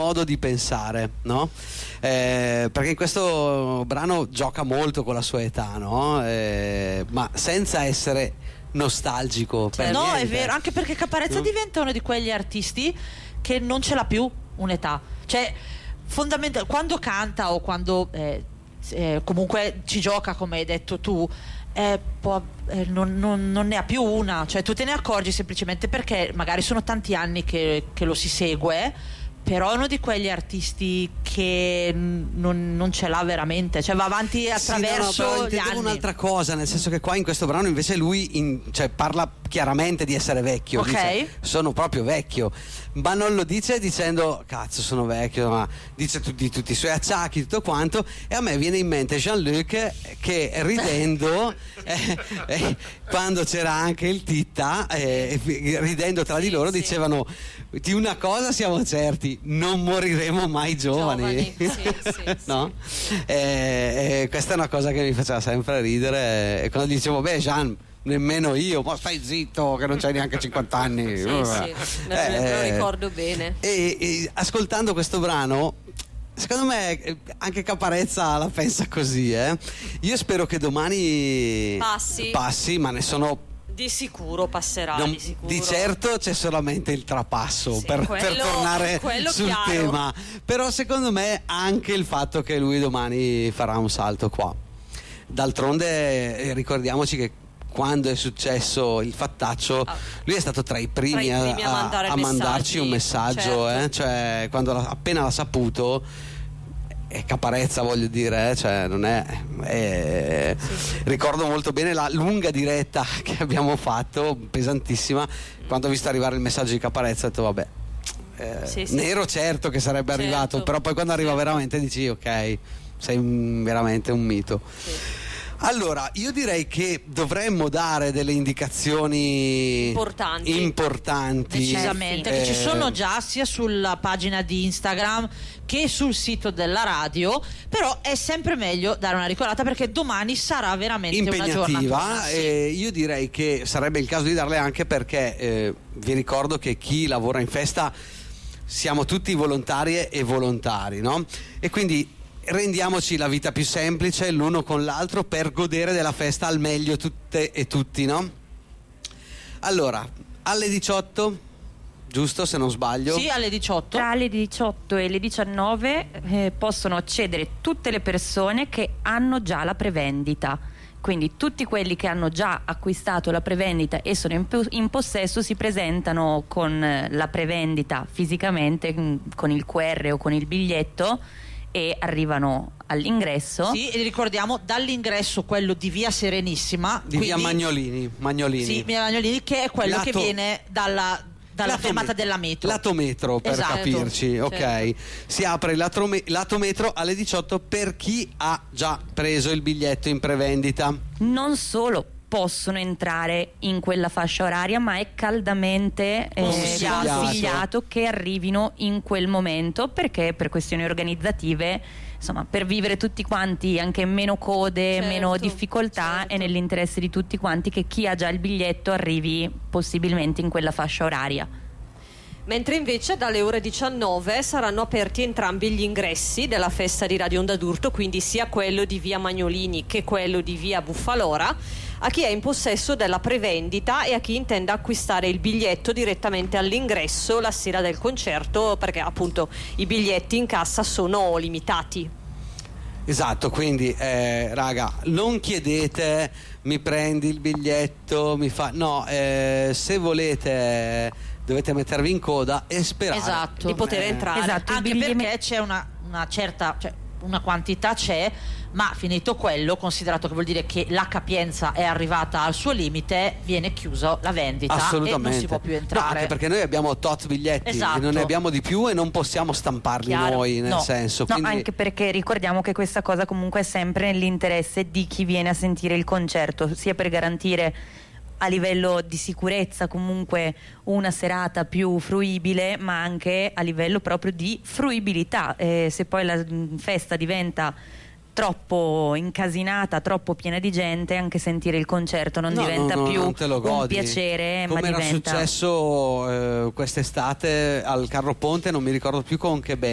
modo di pensare, no? Perché in questo brano gioca molto con la sua età, no? Ma senza essere nostalgico per no, niente. è vero, anche perché Caparezza diventa uno di quegli artisti che non ce l'ha più un'età, cioè fondamentalmente quando canta o quando comunque ci gioca, come hai detto tu, non ne ha più una, cioè tu te ne accorgi semplicemente perché magari sono tanti anni che lo si segue, però è uno di quegli artisti che non ce l'ha veramente, cioè va avanti attraverso sì, no, gli anni. intendevo un'altra cosa, nel senso che qua in questo brano invece lui cioè, parla chiaramente di essere vecchio, ok, dice, sono proprio vecchio, ma non lo dice dicendo cazzo sono vecchio, ma dice di tutti i suoi acciacchi, tutto quanto, e a me viene in mente Jean-Luc che ridendo quando c'era anche il Titta, ridendo tra di loro dicevano di una cosa siamo certi, non moriremo mai giovani. No? Questa è una cosa che mi faceva sempre ridere, e quando dicevo beh Jean, nemmeno io, ma stai zitto che non c'hai neanche 50 anni. Lo ricordo bene. E ascoltando questo brano, secondo me anche Caparezza la pensa così, Io spero che domani passi, ma ne sono di sicuro passerà, di sicuro. Di certo c'è solamente il trapasso, per tornare sul chiaro. tema, però secondo me anche il fatto che lui domani farà un salto qua. D'altronde ricordiamoci che quando è successo il fattaccio lui è stato tra i primi a mandarci un messaggio, certo. Cioè quando appena l'ha saputo, Caparezza, voglio dire, cioè non è ricordo molto bene la lunga diretta che abbiamo fatto, pesantissima, quando ho visto arrivare il messaggio di Caparezza ho detto vabbè, ne ero certo che sarebbe arrivato, però poi quando arriva veramente dici ok, sei veramente un mito. Allora, io direi che dovremmo dare delle indicazioni importanti. Decisamente, che ci sono già sia sulla pagina di Instagram che sul sito della radio, però è sempre meglio dare una ricolata perché domani sarà veramente impegnativa, una giornata. Io direi che sarebbe il caso di darle anche perché vi ricordo che chi lavora in festa siamo tutti volontarie e volontari, no? E quindi rendiamoci la vita più semplice l'uno con l'altro per godere della festa al meglio tutte e tutti, no? Allora, alle 18, giusto se non sbaglio? Sì, alle 18. Tra le 18 e le 19 possono accedere tutte le persone che hanno già la prevendita. Quindi tutti quelli che hanno già acquistato la prevendita e sono in possesso si presentano con la prevendita fisicamente, con il QR o con il biglietto, e arrivano all'ingresso. Sì, e ricordiamo dall'ingresso quello di via Serenissima, di via Magnolini. Sì, via Magnolini, che è quello che viene dalla fermata della metro. Lato metro, per capirci, ok. Certo. Si apre il lato metro alle 18 per chi ha già preso il biglietto in prevendita. Non solo possono entrare in quella fascia oraria, ma è caldamente consigliato che arrivino in quel momento, perché per questioni organizzative, insomma, per vivere tutti quanti anche meno code, meno difficoltà, è nell'interesse di tutti quanti che chi ha già il biglietto arrivi possibilmente in quella fascia oraria. Mentre invece dalle ore 19 saranno aperti entrambi gli ingressi della festa di Radio Onda d'Urto, quindi sia quello di via Magnolini che quello di via Buffalora, a chi è in possesso della prevendita e a chi intenda acquistare il biglietto direttamente all'ingresso la sera del concerto, perché appunto i biglietti in cassa sono limitati. Esatto, quindi raga, non chiedete mi prendi il biglietto, se volete dovete mettervi in coda e sperare di poter entrare. Esatto, anche perché c'è una certa, cioè una quantità c'è, ma finito quello, considerato che vuol dire che la capienza è arrivata al suo limite, viene chiusa la vendita e non si può più entrare. No, anche perché noi abbiamo tot biglietti, esatto, e non ne abbiamo di più e non possiamo stamparli noi, nel senso. No, anche perché ricordiamo che questa cosa comunque è sempre nell'interesse di chi viene a sentire il concerto, sia per garantire a livello di sicurezza comunque una serata più fruibile, ma anche a livello proprio di fruibilità. Se poi la festa diventa troppo incasinata, troppo piena di gente, anche sentire il concerto non diventa più un piacere, come ma era diventa successo quest'estate al Carro Ponte, non mi ricordo più con che band.